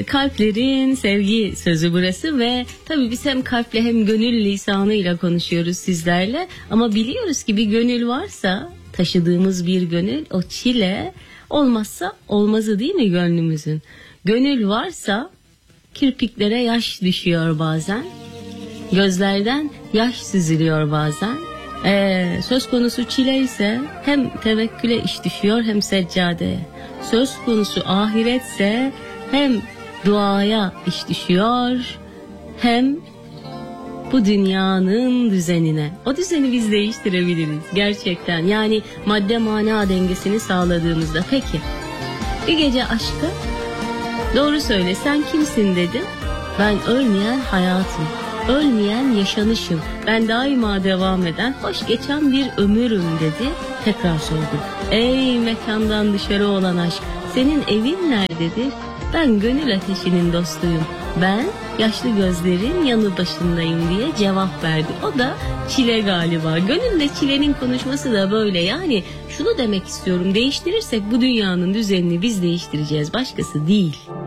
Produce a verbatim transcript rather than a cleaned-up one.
Kalplerin sevgi sözü burası ve tabii biz hem kalple hem gönül lisanıyla konuşuyoruz sizlerle. Ama biliyoruz ki bir gönül varsa, taşıdığımız bir gönül, o çile olmazsa olmazı değil mi gönlümüzün? Gönül varsa kirpiklere yaş düşüyor bazen, gözlerden yaş süzülüyor bazen. Ee, söz konusu çile ise hem tevekküle iş düşüyor hem seccadeye. Söz konusu ahiretse hem duaya iş düşüyor hem bu dünyanın düzenine. O düzeni biz değiştirebiliriz gerçekten. Yani madde mana dengesini sağladığımızda. Peki bir gece aşkı, doğru söyle sen kimsin dedim. Ben ölmeyen hayatım, ölmeyen yaşanışım, ben daima devam eden hoş geçen bir ömürüm dedi. Tekrar sordum. Ey mekandan dışarı olan aşk, senin evin nerededir? Ben gönül ateşinin dostuyum, ben yaşlı gözlerin yanı başındayım diye cevap verdi. O da çile galiba. Gönülle çilenin konuşması da böyle. Yani şunu demek istiyorum, değiştirirsek bu dünyanın düzenini biz değiştireceğiz, başkası değil.